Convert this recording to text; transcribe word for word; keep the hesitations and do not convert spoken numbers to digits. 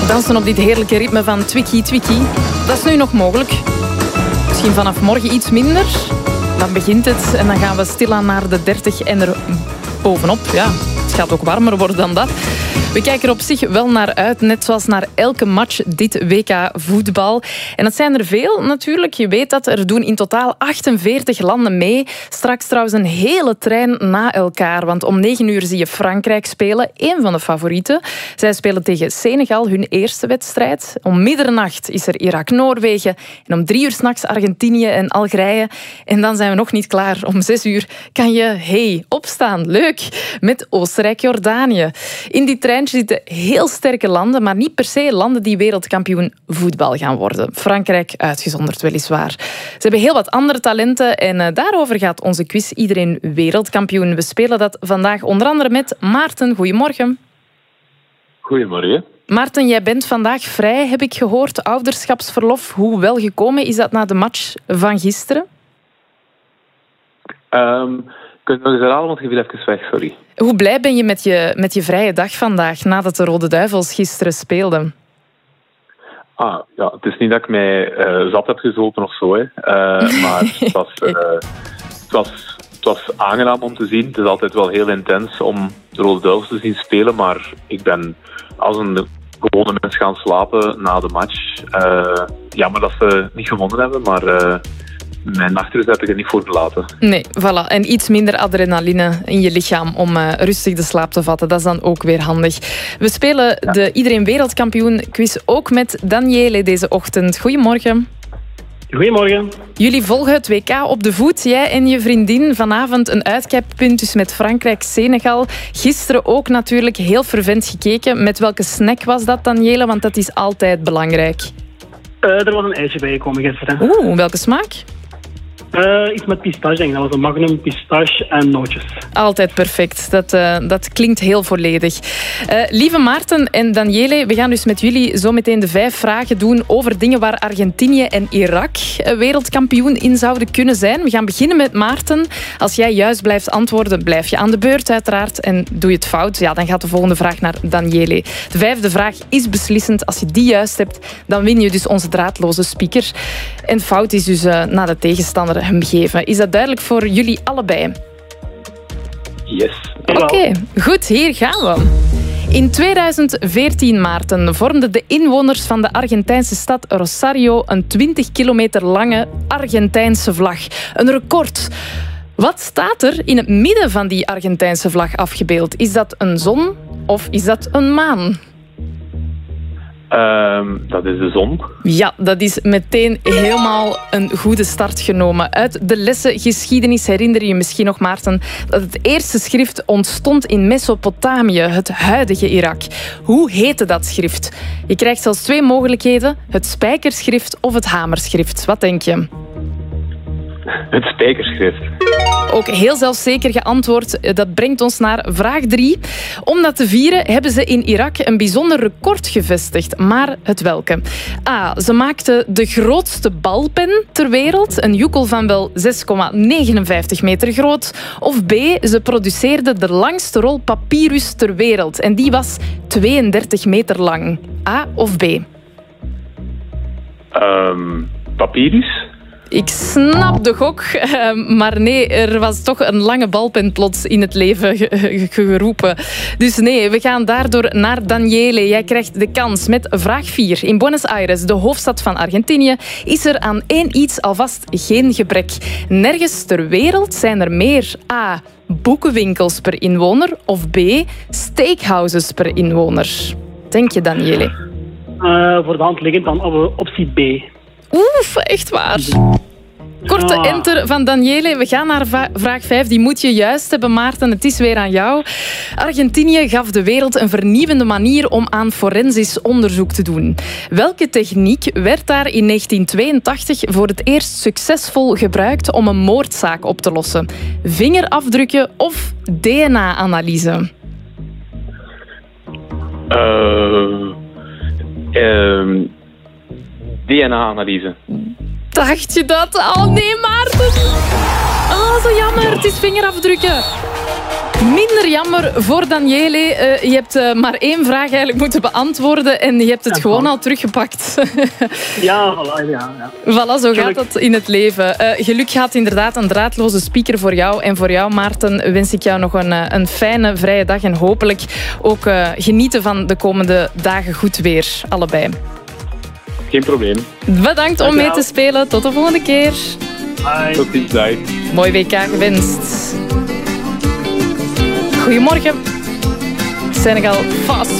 Dansen op dit heerlijke ritme van Twiki Twiki. Dat is nu nog mogelijk. Misschien vanaf morgen iets minder. Dan begint het en dan gaan we stilaan naar de dertig en er bovenop. Ja, het gaat ook warmer worden dan dat. We kijken er op zich wel naar uit, net zoals naar elke match dit W K voetbal. En dat zijn er veel natuurlijk. Je weet dat er doen in totaal achtenveertig landen mee. Straks trouwens een hele trein na elkaar. Want om negen uur zie je Frankrijk spelen, één van de favorieten. Zij spelen tegen Senegal, hun eerste wedstrijd. Om middernacht is er Irak-Noorwegen. En om drie uur 's nachts Argentinië en Algerije. En dan zijn we nog niet klaar. Om zes uur kan je, hey, opstaan. Leuk. Met Oostenrijk-Jordanië. In die trein zitten heel sterke landen, maar niet per se landen die wereldkampioen voetbal gaan worden. Frankrijk uitgezonderd weliswaar. Ze hebben heel wat andere talenten en uh, daarover gaat onze quiz Iedereen Wereldkampioen. We spelen dat vandaag onder andere met Maarten. Goedemorgen. Goedemorgen. Maarten, jij bent vandaag vrij, heb ik gehoord. Ouderschapsverlof. Hoe wel gekomen is dat na de match van gisteren? Um, kun je nog eens herhalen, want je viel even weg, sorry. Hoe blij ben je met je, met je vrije dag vandaag, nadat de Rode Duivels gisteren speelden? Ah, ja, het is niet dat ik mij uh, zat heb gezopen of zo, hè. Uh, maar het was, uh, het, was, het was aangenaam om te zien. Het is altijd wel heel intens om de Rode Duivels te zien spelen, maar ik ben als een gewone mens gaan slapen na de match. Uh, jammer dat ze niet gewonnen hebben, maar... Uh, Mijn nachtrust heb ik er niet voor gelaten. Nee, voilà. En iets minder adrenaline in je lichaam om uh, rustig de slaap te vatten. Dat is dan ook weer handig. We spelen ja. de Iedereen Wereldkampioen quiz ook met Daniele deze ochtend. Goedemorgen. Goedemorgen. Jullie volgen het W K op de voet. Jij en je vriendin. Vanavond een uitkijkpunt dus met Frankrijk-Senegal. Gisteren ook natuurlijk heel fervent gekeken. Met welke snack was dat, Daniele? Want dat is altijd belangrijk. Uh, er was een ijsje bijgekomen gisteren. Oeh, welke smaak? Uh, iets met pistache, denk ik. Dat was een magnum, pistache en nootjes. Altijd perfect. Dat, uh, dat klinkt heel volledig. Uh, lieve Maarten en Daniele, we gaan dus met jullie zo meteen de vijf vragen doen over dingen waar Argentinië en Irak wereldkampioen in zouden kunnen zijn. We gaan beginnen met Maarten. Als jij juist blijft antwoorden, blijf je aan de beurt uiteraard. En doe je het fout, ja, dan gaat de volgende vraag naar Daniele. De vijfde vraag is beslissend. Als je die juist hebt, dan win je dus onze draadloze speaker. En fout is dus uh, naar de tegenstander hem geven. Is dat duidelijk voor jullie allebei? Yes. Oké, okay, goed, hier gaan we. In tweeduizend veertien, Maarten, vormden de inwoners van de Argentijnse stad Rosario een twintig kilometer lange Argentijnse vlag. Een record. Wat staat er in het midden van die Argentijnse vlag afgebeeld? Is dat een zon of is dat een maan? Um, dat is de zon. Ja, dat is meteen helemaal een goede start genomen. Uit de lessen geschiedenis herinner je je misschien nog, Maarten, dat het eerste schrift ontstond in Mesopotamië, het huidige Irak. Hoe heette dat schrift? Je krijgt zelfs twee mogelijkheden, het spijkerschrift of het hamerschrift. Wat denk je? Het spijkerschrift. Ook heel zelfzeker geantwoord. Dat brengt ons naar vraag drie. Om dat te vieren hebben ze in Irak een bijzonder record gevestigd. Maar het welke? A. Ze maakten de grootste balpen ter wereld. Een joekel van wel zes komma negenenvijftig meter groot. Of B. Ze produceerden de langste rol papyrus ter wereld. En die was tweeëndertig meter lang. A of B? Um, papyrus? Ik snap de gok, maar nee, er was toch een lange balpen plots in het leven geroepen. Dus nee, we gaan daardoor naar Daniele. Jij krijgt de kans met vraag vier. In Buenos Aires, de hoofdstad van Argentinië, is er aan één iets alvast geen gebrek. Nergens ter wereld zijn er meer A. boekenwinkels per inwoner of B. steakhouses per inwoner. Denk je, Daniele? Uh, voor de hand liggend dan optie B. Oef, echt waar. Korte ah. enter van Daniele. We gaan naar va- vraag vijf. Die moet je juist hebben, Maarten. Het is weer aan jou. Argentinië gaf de wereld een vernieuwende manier om aan forensisch onderzoek te doen. Welke techniek werd daar in negentien tweeëntachtig voor het eerst succesvol gebruikt om een moordzaak op te lossen? Vingerafdrukken of D N A-analyse? Uh, uh, D N A-analyse. Dacht je dat? Oh nee, Maarten. Oh, zo jammer. Het is vingerafdrukken. Minder jammer voor Daniele. Uh, je hebt uh, maar één vraag eigenlijk moeten beantwoorden en je hebt het ja, gewoon al teruggepakt. Ja, voilà. Ja, ja. Voilà, zo gaat het in het leven. Uh, geluk gaat inderdaad een draadloze speaker voor jou. En voor jou, Maarten, wens ik jou nog een, een fijne, vrije dag. En hopelijk ook uh, genieten van de komende dagen goed weer. Allebei. Geen probleem. Bedankt om mee te spelen. Tot de volgende keer. Bye. Tot ziens, dag. Mooi W K gewenst. Goedemorgen. Senegal fast